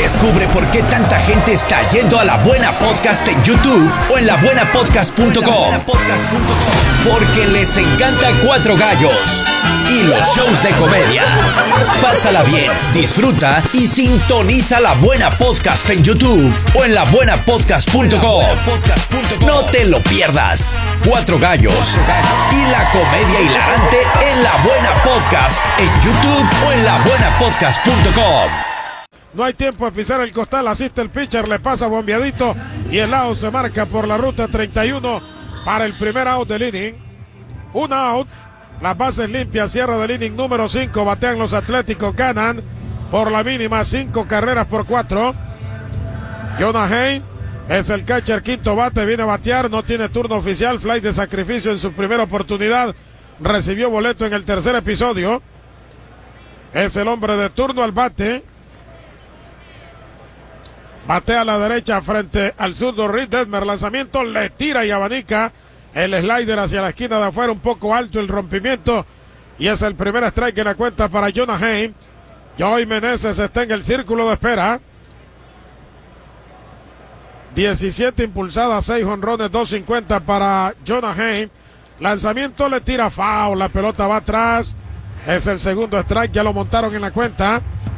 Descubre por qué tanta gente está yendo a La Buena Podcast en YouTube o en labuenapodcast.com. Porque les encanta Cuatro Gallos y los shows de comedia. Pásala bien, disfruta y sintoniza La Buena Podcast en YouTube o en labuenapodcast.com. No te lo pierdas. Cuatro Gallos y la comedia hilarante en La Buena Podcast en YouTube o en labuenapodcast.com. No hay tiempo de pisar el costal, asiste el pitcher, le pasa bombeadito y el out se marca por la ruta 31 para el primer out del inning. Un out, las bases limpias, cierre del inning número 5, batean los Atléticos, ganan por la mínima 5 carreras por 4. Jonah Heim es el catcher, quinto bate, viene a batear, no tiene turno oficial, fly de sacrificio en su primera oportunidad, recibió boleto en el tercer episodio. Es el hombre de turno al bate. Batea a la derecha frente al zurdo Reed Detmer. Lanzamiento, le tira y abanica el slider hacia la esquina de afuera, un poco alto el rompimiento. Y es el primer strike en la cuenta para Jonah Heim. Joey Meneses está en el círculo de espera. 17 impulsadas, 6 jonrones, 2.50 para Jonah Heim. Lanzamiento, le tira foul, la pelota va atrás. Es el segundo strike, ya lo montaron en la cuenta.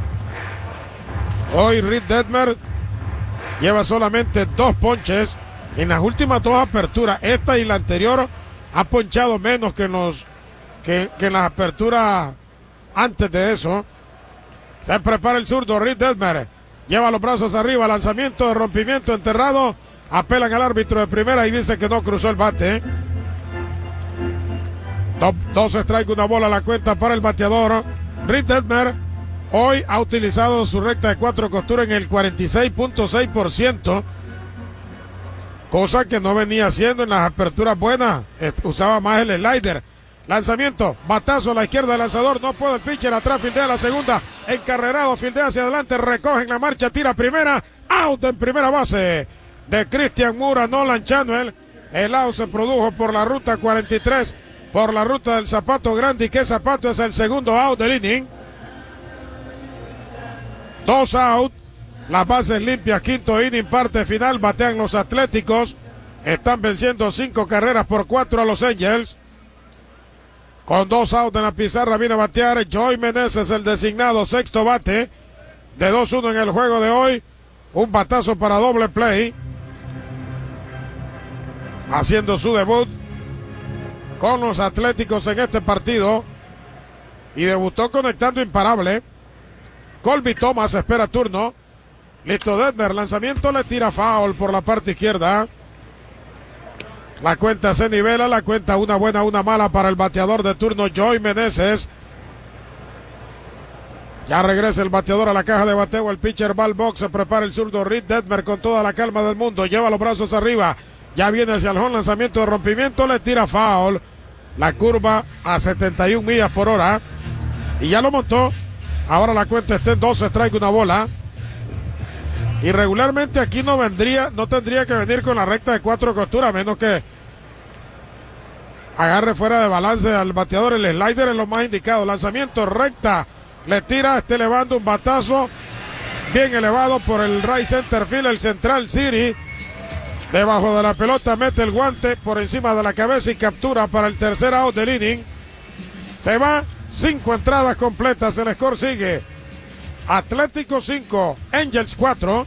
Hoy Reed Detmer lleva solamente 2 ponches en las últimas 2 aperturas. Esta y la anterior ha ponchado menos que en las aperturas antes de eso. Se prepara el zurdo Reed Detmer. Lleva los brazos arriba, lanzamiento de rompimiento enterrado. Apelan al árbitro de primera y dice que no cruzó el bate. 2 strikes, una bola a la cuenta para el bateador. Reed Detmer hoy ha utilizado su recta de 4 costuras en el 46.6%, cosa que no venía haciendo en las aperturas buenas. Usaba más el slider. Lanzamiento, batazo a la izquierda del lanzador, no puede el pitcher, atrás fildea la segunda, encarrerado, fildea hacia adelante, recoge en la marcha, tira primera, out en primera base de Christian Mura, Nolan Chanuel. El out se produjo por la ruta 43, por la ruta del Zapato Grande, y que Zapato es el segundo out del inning. 2 out, las bases limpias, quinto inning, parte final, batean los Atléticos, están venciendo 5 carreras por 4 a los Angels. Con 2 out en la pizarra viene a batear Joey Meneses, el designado sexto bate, de 2-1 en el juego de hoy, un batazo para doble play, haciendo su debut con los Atléticos en este partido, y debutó conectando imparable. Colby Thomas espera turno. Listo Detmer, lanzamiento, le tira foul por la parte izquierda. La cuenta se nivela, la cuenta una buena, una mala para el bateador de turno Joey Meneses. Ya regresa el bateador a la caja de bateo, el pitcher va al box, se prepara el zurdo Reed Detmer con toda la calma del mundo, lleva los brazos arriba, ya viene hacia el home, lanzamiento de rompimiento, le tira foul. La curva a 71 millas por hora y ya lo montó. Ahora la cuenta está en 12 strikes, una bola. Y regularmente aquí no tendría que venir con la recta de 4 costuras, a menos que agarre fuera de balance al bateador. El slider es lo más indicado. Lanzamiento, recta, le tira, está elevando un batazo bien elevado por el right center field, el Central City. Debajo de la pelota mete el guante por encima de la cabeza y captura para el tercer out del inning. Se va. 5 entradas completas, el score sigue. Atlético 5, Angels 4.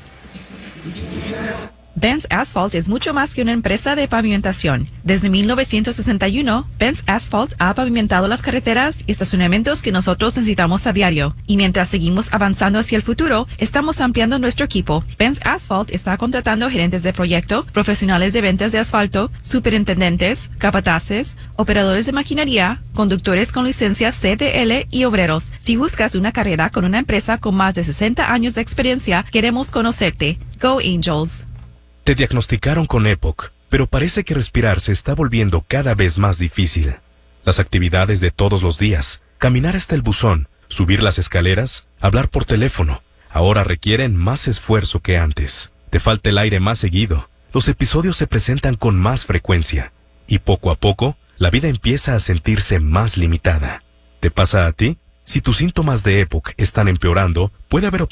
Benz Asphalt es mucho más que una empresa de pavimentación. Desde 1961, Benz Asphalt ha pavimentado las carreteras y estacionamientos que nosotros necesitamos a diario. Y mientras seguimos avanzando hacia el futuro, estamos ampliando nuestro equipo. Benz Asphalt está contratando gerentes de proyecto, profesionales de ventas de asfalto, superintendentes, capataces, operadores de maquinaria, conductores con licencia CDL y obreros. Si buscas una carrera con una empresa con más de 60 años de experiencia, queremos conocerte. Go Angels. Te diagnosticaron con EPOC, pero parece que respirar se está volviendo cada vez más difícil. Las actividades de todos los días, caminar hasta el buzón, subir las escaleras, hablar por teléfono, ahora requieren más esfuerzo que antes. Te falta el aire más seguido, los episodios se presentan con más frecuencia, y poco a poco, la vida empieza a sentirse más limitada. ¿Te pasa a ti? Si tus síntomas de EPOC están empeorando, puede haber